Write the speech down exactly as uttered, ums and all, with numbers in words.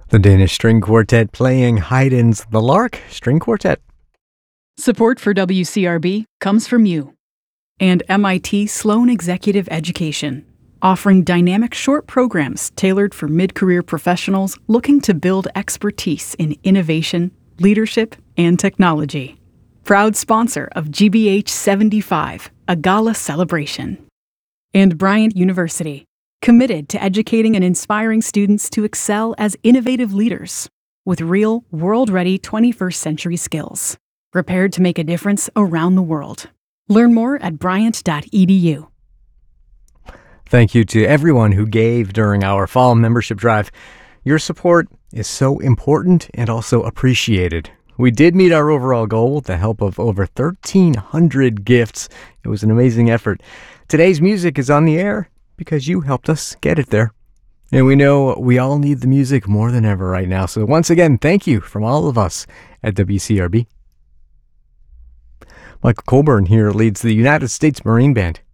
The Danish String Quartet playing Haydn's The Lark String Quartet. Support for W C R B comes from you and M I T Sloan Executive Education, offering dynamic short programs tailored for mid-career professionals looking to build expertise in innovation, leadership, and technology. Proud sponsor of G B H seventy-five, a gala celebration. And Bryant University, committed to educating and inspiring students to excel as innovative leaders with real, world-ready twenty-first century skills, prepared to make a difference around the world. Learn more at bryant dot e d u. Thank you to everyone who gave during our fall membership drive. Your support is so important and also appreciated. We did meet our overall goal with the help of over thirteen hundred gifts. It was an amazing effort. Today's music is on the air because you helped us get it there. And we know we all need the music more than ever right now. So once again, thank you from all of us at W C R B. Michael Colburn here leads the United States Marine Band.